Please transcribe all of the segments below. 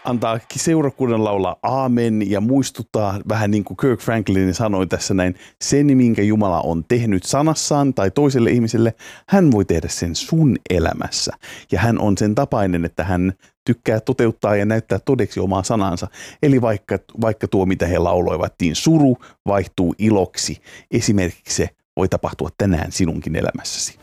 antaa seurakunnan laulaa aamen ja muistuttaa vähän niin kuin Kirk Franklin sanoi tässä näin, sen minkä Jumala on tehnyt sanassaan tai toiselle ihmiselle, hän voi tehdä sen sun elämässä. Ja hän on sen tapainen, että hän tykkää toteuttaa ja näyttää todeksi omaa sanansa. Eli vaikka tuo, mitä he lauloivat, niin suru vaihtuu iloksi. Esimerkiksi se voi tapahtua tänään sinunkin elämässäsi.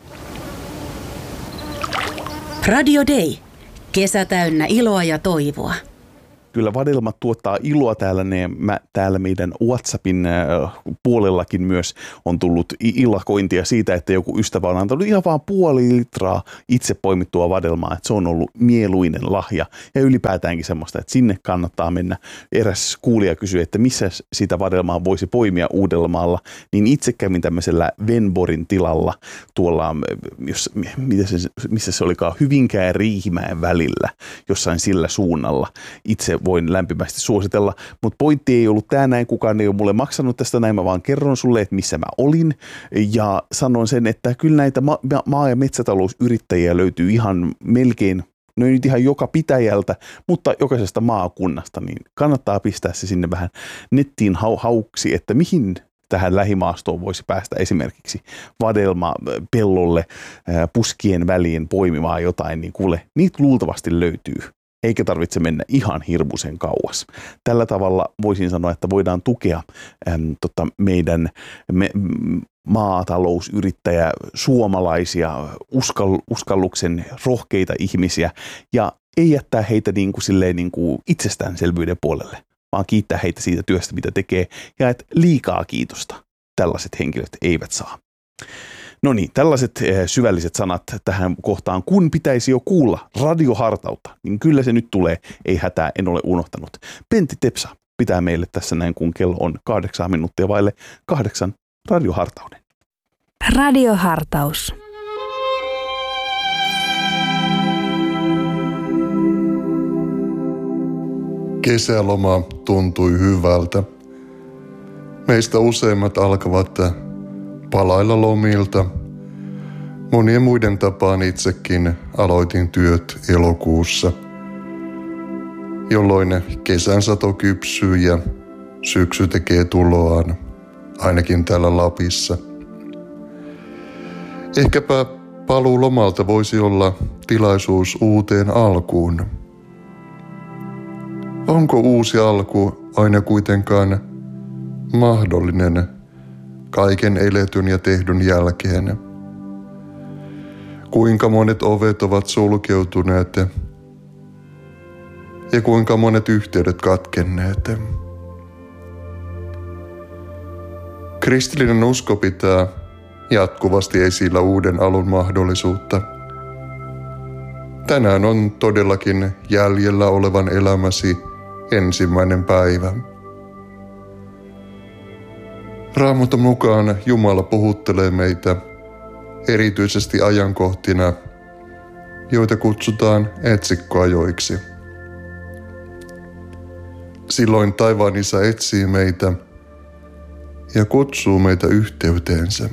Radio Day. Kesä täynnä iloa ja toivoa. Kyllä vadelmat tuottaa iloa täällä meidän WhatsAppin puolellakin myös on tullut ilakointia siitä, että joku ystävä on antanut ihan vaan 0,5 litraa itse poimittua vadelmaa, että se on ollut mieluinen lahja ja ylipäätäänkin semmoista, että sinne kannattaa mennä. Eräs kuulija kysyi, että missä sitä vadelmaa voisi poimia Uudellamaalla, niin itse kävin tämmöisellä Venborin tilalla tuolla, missä se olikaan, Hyvinkään ja Riihimäen välillä, jossain sillä suunnalla. Itse voin lämpimästi suositella, mutta pointti ei ollut tämä näin, kukaan ei ole mulle maksanut tästä näin, mä vaan kerron sulle, että missä mä olin ja sanon sen, että kyllä näitä maa- ja metsätalousyrittäjiä löytyy ihan melkein, no nyt ihan joka pitäjältä, mutta jokaisesta maakunnasta, niin kannattaa pistää se sinne vähän nettiin hauksi, että mihin tähän lähimaastoon voisi päästä esimerkiksi vadelma pellolle puskien väliin poimimaan jotain, niin kuule, niitä luultavasti löytyy. Eikä tarvitse mennä ihan hirmuisen kauas. Tällä tavalla voisin sanoa, että voidaan tukea meidän maatalousyrittäjä, suomalaisia, uskalluksen rohkeita ihmisiä ja ei jättää heitä niin kuin itsestäänselvyyden puolelle, vaan kiittää heitä siitä työstä, mitä tekee ja että liikaa kiitosta tällaiset henkilöt eivät saa. No niin, tällaiset syvälliset sanat tähän kohtaan, kun pitäisi jo kuulla radiohartautta, niin kyllä se nyt tulee, ei hätää, en ole unohtanut. Pentti Tepsa pitää meille tässä näin, kun kello on 8 minuuttia vaille 8 radiohartauden. Radiohartaus. Kesäloma tuntui hyvältä. Meistä useimmat alkavat palailla lomilta. Monien muiden tapaan itsekin aloitin työt elokuussa, jolloin kesän sato kypsyy ja syksy tekee tuloaan, ainakin täällä Lapissa. Ehkäpä paluu lomalta voisi olla tilaisuus uuteen alkuun. Onko uusi alku aina kuitenkaan mahdollinen kaiken eletyn ja tehdyn jälkeen? Kuinka monet ovet ovat sulkeutuneet ja kuinka monet yhteydet katkenneet? Kristillinen usko pitää jatkuvasti esillä uuden alun mahdollisuutta. Tänään on todellakin jäljellä olevan elämäsi ensimmäinen päivä. Raamatun mukaan Jumala puhuttelee meitä erityisesti ajankohtina, joita kutsutaan etsikkoajoiksi. Silloin taivaan Isä etsii meitä ja kutsuu meitä yhteyteensä.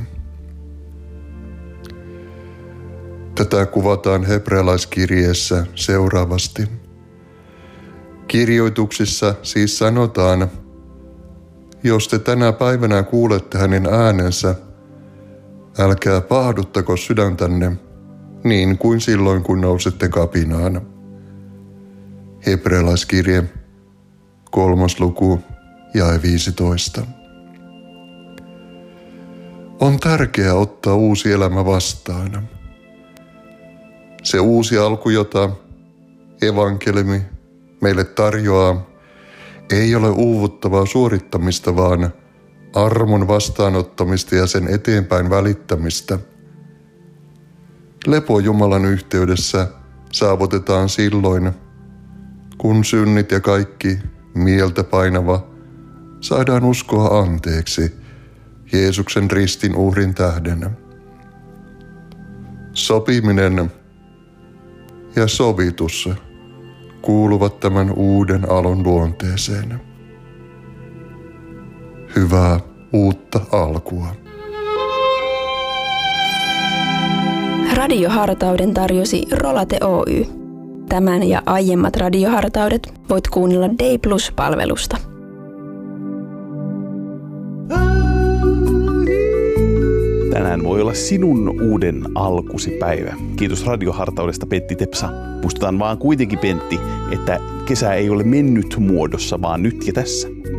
Tätä kuvataan hebrealaiskirjeessä seuraavasti. Kirjoituksissa siis sanotaan, jos te tänä päivänä kuulette hänen äänensä, älkää pahduttako sydäntänne niin kuin silloin, kun nousette kapinaan. Hebrealaiskirje 3. luku jae 15. On tärkeää ottaa uusi elämä vastaan. Se uusi alku, jota evankeliumi meille tarjoaa, ei ole uuvuttavaa suorittamista, vaan armon vastaanottamista ja sen eteenpäin välittämistä. Lepo Jumalan yhteydessä saavutetaan silloin, kun synnit ja kaikki mieltä painava saadaan uskoa anteeksi Jeesuksen ristin uhrin tähden. Sopiminen ja sovitus kuuluvat tämän uuden alun luonteeseen. Hyvää uutta alkua. Radiohartauden tarjosi Rolate Oy. tämän ja aiemmat radiohartaudet voit kuunnella Day Plus-palvelusta. Tänään voi olla sinun uuden alkusi päivä. Kiitos radiohartaudesta, Pentti Tepsa. Muistutan vaan kuitenkin, Pentti, että kesä ei ole mennyt muodossa, vaan nyt ja tässä.